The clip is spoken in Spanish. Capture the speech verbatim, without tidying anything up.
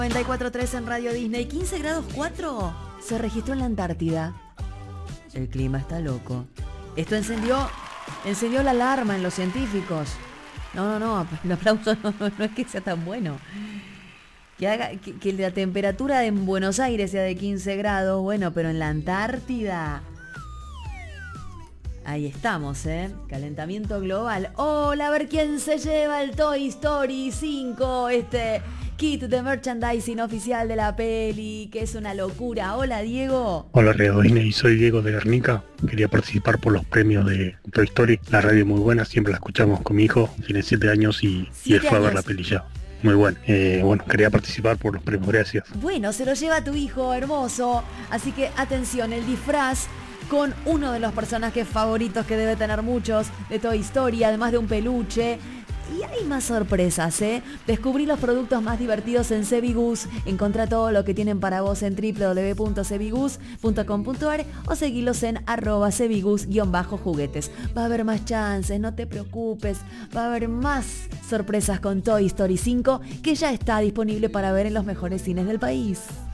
noventa y cuatro punto tres en Radio Disney. quince grados cuatro se registró en la Antártida. El clima está loco. Esto encendió, encendió la alarma en los científicos. No, no, no, el aplauso no, no, no es que sea tan bueno. Que, haga, que, que la temperatura en Buenos Aires sea de quince grados, bueno, pero en la Antártida... Ahí estamos, ¿eh? Calentamiento global. Hola, a ver quién se lleva el Toy Story cinco, este kit de merchandising oficial de la peli, que es una locura. Hola, Diego. Hola, Radio Disney, soy Diego de Guernica. Quería participar por los premios de Toy Story. La radio es muy buena, siempre la escuchamos con mi hijo. Tiene siete años y, y él fue a ver la peli ya. Muy bueno. Eh, bueno, quería participar por los premios, gracias. Bueno, se lo lleva tu hijo, hermoso. Así que atención, el disfraz con uno de los personajes favoritos que debe tener muchos de Toy Story, además de un peluche. Y hay más sorpresas, ¿eh? Descubrí los productos más divertidos en Cebigus. Encontrá todo lo que tienen para vos en doble u doble u doble u punto cebigus punto com punto a r o seguilos en arroba cebigus-juguetes. Va a haber más chances, no te preocupes. Va a haber más sorpresas con Toy Story cinco, que ya está disponible para ver en los mejores cines del país.